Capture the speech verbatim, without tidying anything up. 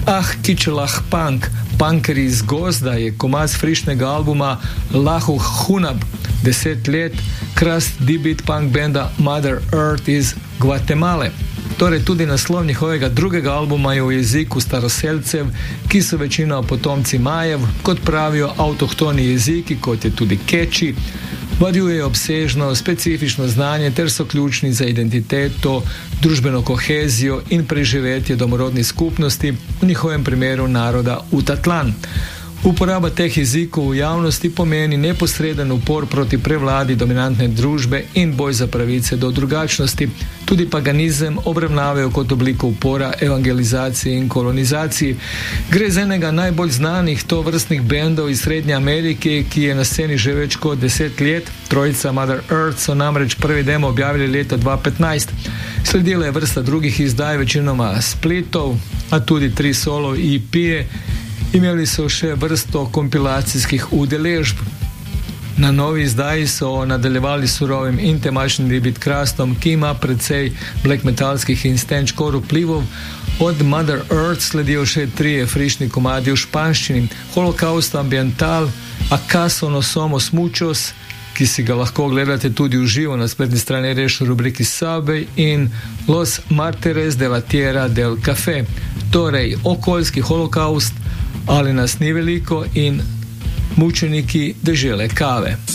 Ah Kičelah Punk, Punkeri iz Gozda je komad s frišnega albuma Lahu Hunab, deset let, krast debut punk benda Mother Earth iz Gvatemale. Torej tudi naslov njihovega drugega albuma je v jeziku staroselcev, ki so večino potomci Majev, kot pravijo avtohtoni jeziki, kot je tudi keči, varjujejo obsežno, specifično znanje ter so ključni za identiteto, družbeno kohezijo in preživetje domorodnih skupnosti, v njihovem primeru naroda Utatlan. Uporaba teh jezikov v javnosti pomeni neposreden upor proti prevladi dominantne družbe in boj za pravice do drugačnosti. Tudi paganizem obravnavajo kot obliko upora evangelizaciji in kolonizaciji. Gre za enega najbolj znanih tovrstnih bendov iz Srednje Amerike, ki je na sceni že več kot deset let. Trojica Mother Earth so namreč prvi demo objavili leta dva tisoč petnajst. Sledila je vrsta drugih izdaj, večinoma spletov, a tudi tri solo E P-je. Imeli so še vrsto kompilacijskih udeležb. Na novi izdaji so nadaljevali s surovim in temačnim debut krastom, ki ima precej black metalskih in stenčkor vplivov. Od Mother Earth sledijo še trije frišni komadi v španščini: Holocaust Ambiental, Acaso no somos muchos, ki si ga lahko gledate tudi v živo na spletni strani Reš v rubriki Subway, in Los Martires de la Tierra del Café. Torej, okoljski holokaust, ali nas ni veliko, in mučeniki dežele kave.